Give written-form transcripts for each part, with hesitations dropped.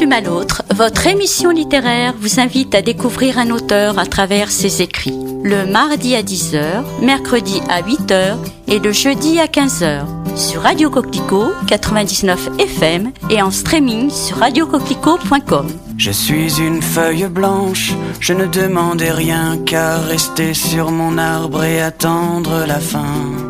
plume à l'autre, votre émission littéraire vous invite à découvrir un auteur à travers ses écrits. Le mardi à 10h, mercredi à 8h et le jeudi à 15h. Sur Radio Coquelicot 99 FM et en streaming sur radiocoquelicot.com. Je suis une feuille blanche, je ne demandais rien qu'à rester sur mon arbre et attendre la fin.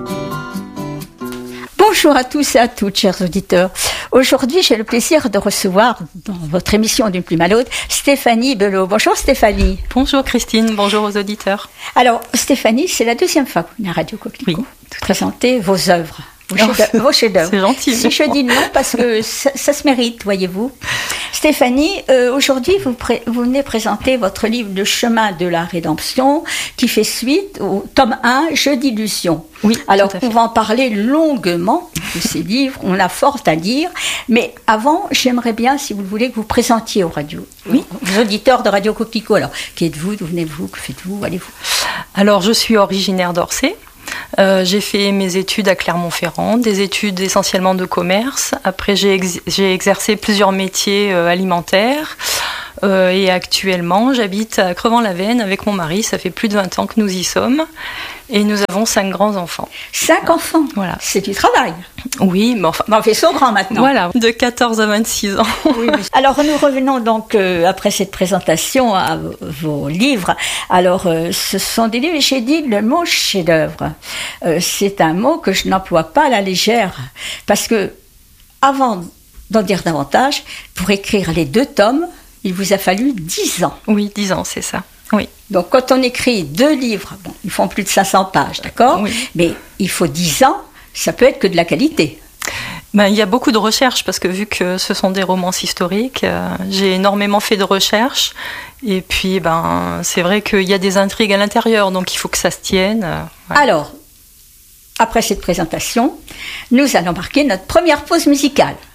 Bonjour à tous et à toutes, chers auditeurs. Aujourd'hui, j'ai le plaisir de recevoir dans votre émission D'une plume à l'autre, Stéphanie Belot. Bonjour Stéphanie. Bonjour Christine, bonjour aux auditeurs. Alors Stéphanie, c'est la deuxième fois que vous venez à Radio Coquelicot. Oui, présenter vos œuvres. Vos chefs-d'œuvre. C'est gentil. Si je dis non, parce que ça se mérite, voyez-vous. Stéphanie, aujourd'hui, vous venez présenter votre livre Le chemin de la rédemption, qui fait suite au tome 1, Jeux d'illusion. Oui, alors, on va en parler longuement de ces livres, on a fort à dire, mais avant, j'aimerais bien, si vous le voulez, que vous présentiez aux auditeurs de Radio Coquelicot. Alors, qui êtes-vous, d'où venez-vous, que faites-vous, allez-vous? Alors, je suis originaire d'Orsay. J'ai fait mes études à Clermont-Ferrand, des études essentiellement de commerce. Après, j'ai exercé plusieurs métiers alimentaires. Et actuellement, j'habite à Crevant-la-Veine avec mon mari. Ça fait plus de 20 ans que nous y sommes. Et nous avons 5 grands-enfants. 5 enfants? Voilà. C'est du travail. Oui, mais enfin... On fait son grand maintenant. Voilà, de 14 à 26 ans. Oui, mais... Alors, nous revenons donc, après cette présentation, à vos livres. Alors, ce sont des livres, j'ai dit le mot chef-d'œuvre. C'est un mot que je n'emploie pas à la légère. Parce que, avant d'en dire davantage, pour écrire les 2 tomes, il vous a fallu 10 ans. Oui, 10 ans, c'est ça. Oui. Donc, quand on écrit 2 livres, bon, ils font plus de 500 pages, d'accord? Oui. Mais il faut 10 ans, ça peut être que de la qualité. Ben, il y a beaucoup de recherches, parce que vu que ce sont des romances historiques, j'ai énormément fait de recherches. Et puis, c'est vrai qu'il y a des intrigues à l'intérieur, donc il faut que ça se tienne. Ouais. Alors, après cette présentation, nous allons marquer notre première pause musicale.